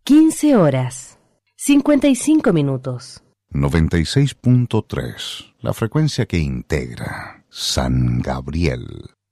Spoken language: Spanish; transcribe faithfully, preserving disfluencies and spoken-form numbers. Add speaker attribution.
Speaker 1: quince horas, cincuenta y cinco minutos.
Speaker 2: noventa y seis punto tres, la frecuencia que integra San Gabriel.